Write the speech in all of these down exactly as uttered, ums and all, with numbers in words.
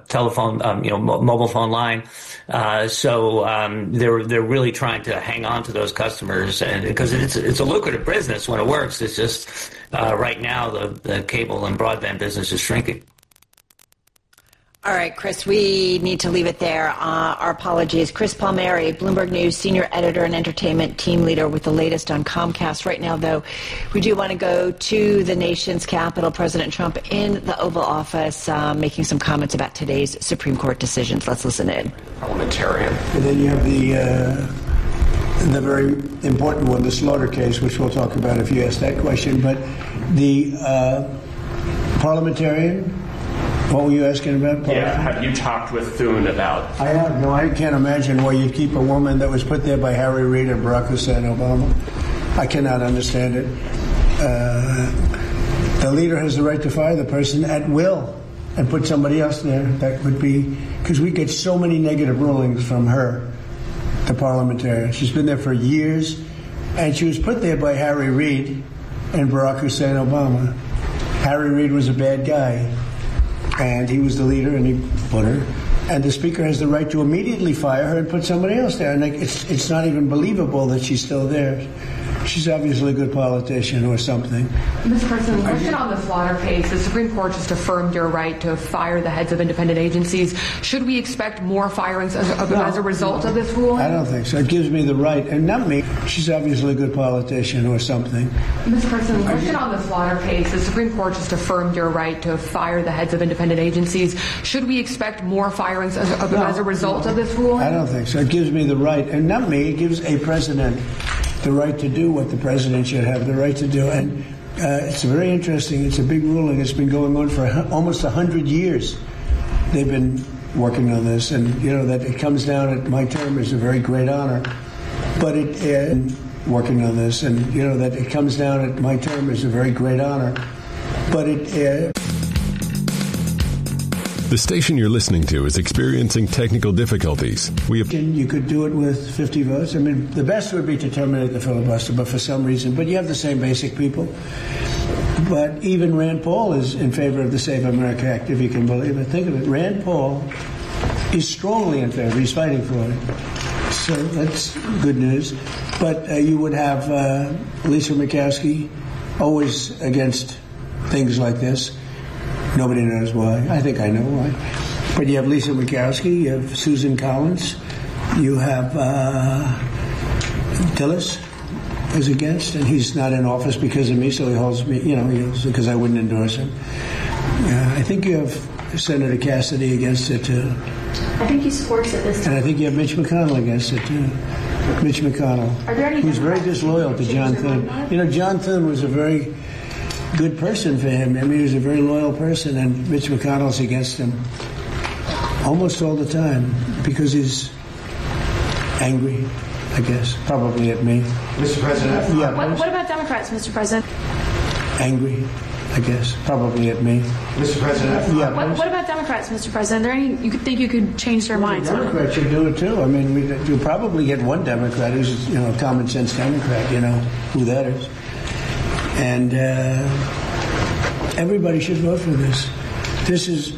telephone, um, you know, mo- mobile phone line. Uh, so um, they're they're really trying to hang on to those customers, and because it's it's a lucrative business when it works. It's just uh, right now the the cable and broadband business is shrinking. All right, Chris, we need to leave it there. Uh, our apologies. Chris Palmieri, Bloomberg News senior editor and entertainment team leader with the latest on Comcast. Right now, though, we do want to go to the nation's capital. President Trump in the Oval Office uh, making some comments about today's Supreme Court decisions. Let's listen in. Parliamentarian. And then you have the uh, the very important one, the Slaughter case, which we'll talk about if you ask that question. But the uh, parliamentarian. What were you asking about? Paul? Yeah, have you talked with Thune about... I have. No, I can't imagine why you'd keep a woman that was put there by Harry Reid and Barack Hussein Obama. I cannot understand it. Uh, the leader has the right to fire the person at will and put somebody else there. That would be... Because we get so many negative rulings from her, the parliamentarian. She's been there for years, and she was put there by Harry Reid and Barack Hussein Obama. Harry Reid was a bad guy. And he was the leader, and he put her. And the speaker has the right to immediately fire her and put somebody else there. And it's it's not even believable that she's still there. She's obviously a good politician or something. Mister President, question on the Slaughter case. The Supreme Court just affirmed your right to fire the heads of independent agencies. Should we expect more firings as, no, as a result no, of this ruling? I don't think so. It gives me the right, and not me. She's obviously a good politician or something. Mister President, question on the Slaughter case. The Supreme Court just affirmed your right to fire the heads of independent agencies. Should we expect more firings as, no, as a result no, of this ruling? I don't think so. It gives me the right, and not me. It gives a president the right to do what the president should have the right to do. And uh, it's very interesting. It's a big ruling. It's been going on for almost one hundred years. They've been working on this. And, you know, that it comes down at my term is a very great honor. But it, uh, working on this. And, you know, that it comes down at my term is a very great honor. But it... Uh, The station you're listening to is experiencing technical difficulties. We have... You could do it with fifty votes. I mean, the best would be to terminate the filibuster, but for some reason, but you have the same basic people. But even Rand Paul is in favor of the Save America Act, if you can believe it. Think of it. Rand Paul is strongly in favor. He's fighting for it. So that's good news. But uh, you would have uh, Lisa Murkowski always against things like this. Nobody knows why. I think I know why. But you have Lisa Murkowski, you have Susan Collins, you have uh, Tillis is against, and he's not in office because of me, so he holds me, you know, because I wouldn't endorse him. Uh, I think you have Senator Cassidy against it, too. I think he supports it this time. And I think you have Mitch McConnell against it, too. Mitch McConnell, Are there any who's very disloyal to John Thune. You know, John Thune was a very good person for him. I mean, he was a very loyal person, and Mitch McConnell's against him almost all the time because he's angry, I guess, probably at me. Mister President? Yeah. What, what about Democrats, Mister President? Angry, I guess, probably at me. Mister President? Yeah. What, what about Democrats, Mister President? Are there any you could think you could change their well, minds? The Democrats should do it too. I mean, we, you'll probably get one Democrat who's, you know, a common sense Democrat. You know who that is. And uh, everybody should vote for this. This is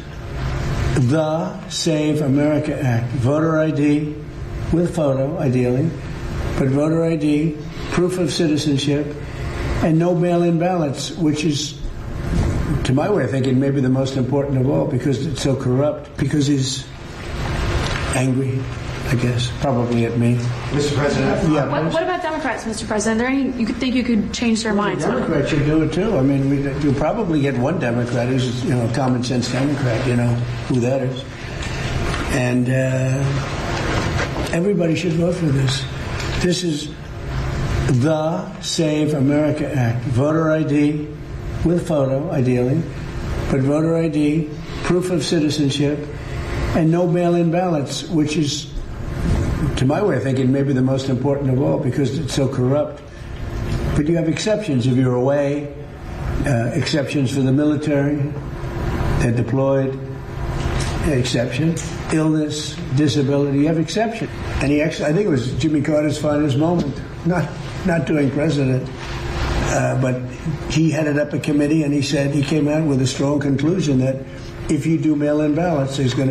the Save America Act. Voter I D with photo, ideally, but voter I D, proof of citizenship, and no mail-in ballots, which is, to my way of thinking, maybe the most important of all because it's so corrupt, because he's angry, I guess, probably at me. Mister President? Yeah. What, what about Democrats, Mister President? Are there any you could think you could change their minds? The Democrats should do it too. I mean, we, you'll probably get one Democrat who's, you know, a common sense Democrat. You know who that is. And uh, everybody should vote for this. This is the Save America Act. Voter I D with photo, ideally, but voter I D, proof of citizenship, and no mail-in ballots, which is, to my way of thinking, maybe the most important of all because it's so corrupt. But you have exceptions if you're away, uh, exceptions for the military, they're deployed, exception, illness, disability, you have exception. And he actually, I think it was Jimmy Carter's finest moment, not not doing president, uh, but he headed up a committee and he said, he came out with a strong conclusion that if you do mail-in ballots, there's going to